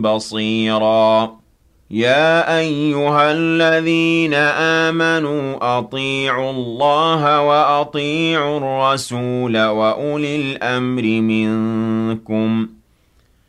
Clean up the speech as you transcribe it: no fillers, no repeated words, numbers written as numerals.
بَصِيرًا يَا أَيُّهَا الَّذِينَ آمَنُوا أَطِيعُوا اللَّهَ وَأَطِيعُوا الرَّسُولَ وَأُولِي الْأَمْرِ مِنكُمْ